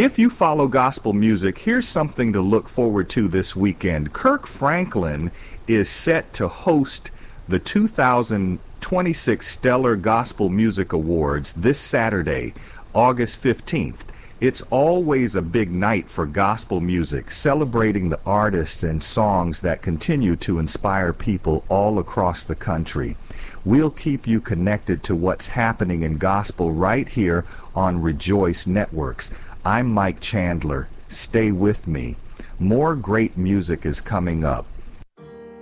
If you follow gospel music, here's something to look forward to this weekend. Kirk Franklin is set to host the 2026 Stellar Gospel Music Awards this Saturday, August 15th. It's always a big night for gospel music, celebrating the artists and songs that continue to inspire people all across the country. We'll keep you connected to what's happening in gospel right here on Rejoice Networks. I'm Mike Chandler. Stay with me. More great music is coming up.